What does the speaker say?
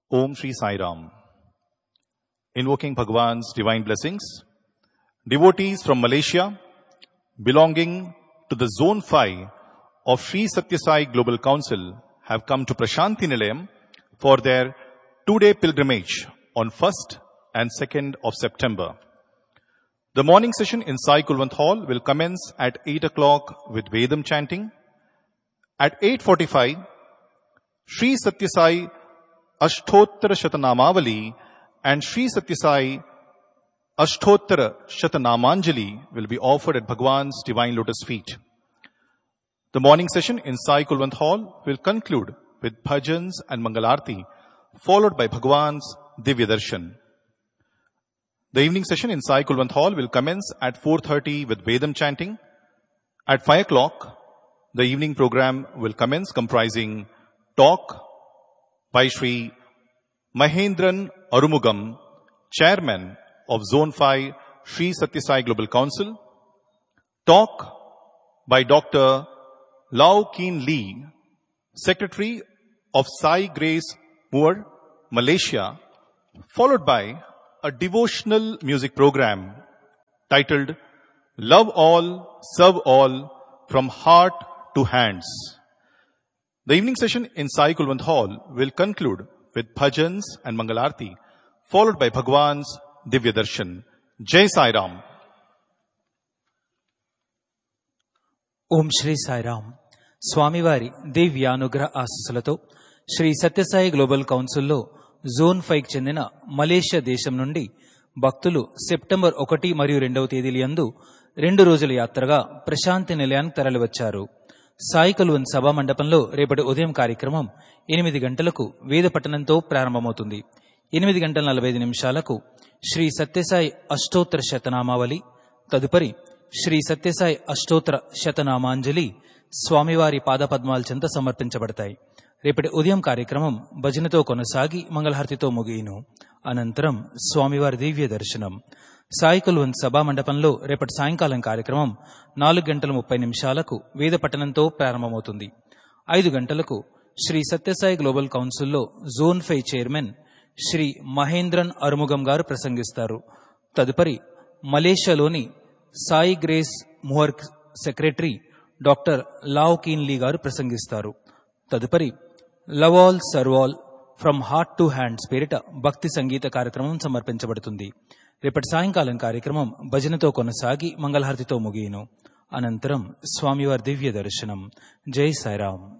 Om Shri Sai Ram. Invoking Bhagwan's divine blessings, devotees from Malaysia belonging to the Zone 5 of Sri Satya Sai Global Council have come to Prashanti Nilayam for their 2-day pilgrimage on 1st and 2nd of September. The morning session in Sai Kulwant Hall will commence at 8 o'clock with Vedam chanting. At 8:45, Sri Satya Sai Ashtottara Shatanamavali and Sri Satya Sai Ashtottara Shatanamanjali will be offered at Bhagwan's divine lotus feet. The morning session in Sai Kulwant Hall will conclude with bhajans and Mangalarti, followed by Bhagwan's Divya Darshan. The evening session in Sai Kulwant Hall will commence at 4:30 with Vedam chanting. At 5 o'clock, the evening program will commence, comprising talk by Sri Mahendran Arumugam, Chairman of Zone 5, Sri Satya Sai Global Council. Talk by Dr. Lau Keen Lee, Secretary of Sai Grace Moore, Malaysia, followed by a devotional music program titled Love All, Serve All, From Heart to Hands. The evening session in Sai Kulwant Hall will conclude with bhajans and Mangalarti, followed by Bhagwan's Divya Darshan. Jai Sai Ram. ఓం శ్రీ సాయిరామ్. స్వామివారి దివ్యానుగ్రహ ఆశీస్సులతో Shri Sathya Sai global కౌన్సిల్లో zone 5కి చెందిన Malaysia దేశం నుండి భక్తులు September 1 మరియు 2వ తేదీలందు 2 రోజుల యాత్రగా ప్రశాంతి నిలయానికి తరలివచ్చారు. సాయి కుల్వంత్ సభా మండపంలో రేపటి ఉదయం కార్యక్రమం 8 గంటలకు వేద పఠనంతో ప్రారంభమవుతుంది. 8:45 శ్రీ సత్యసాయి అష్టోత్తర శతనామావళి, తదుపరి శ్రీ సత్యసాయి అష్టోత్తర శతనామాంజలి స్వామివారి పాదపద్మాల చెంత సమర్పించబడతాయి. రేపటి ఉదయం కార్యక్రమం భజనతో కొనసాగి మంగళహారతితో ముగియును. అనంతరం స్వామివారి దివ్య దర్శనం. సాయి కుల్వంత్ సభా మండపంలో రేపటి సాయంకాలం కార్యక్రమం 4:30 వేద పఠనంతో ప్రారంభమవుతుంది. 5 గంటలకు శ్రీ సత్యసాయి గ్లోబల్ కౌన్సిల్లో జోన్ 5 చైర్మన్ శ్రీ మహేంద్రన్ అరుముగం గారు ప్రసంగిస్తారు. తదుపరి మలేషియాలోని సాయి గ్రేస్ ముహర్ సెక్రటరీ డాక్టర్ లావ్ కీన్ లీ గారు ప్రసంగిస్తారు. తదుపరి love all serve all from heart to hands పేరిట భక్తి సంగీత కార్యక్రమం సమర్పించబడుతుంది. రేపటి సాయంకాలం కార్యక్రమం భజనతో కొనసాగి మంగళహారతితో ముగియును. అనంతరం స్వామివారి దివ్య దర్శనం. జై సాయిరామ్.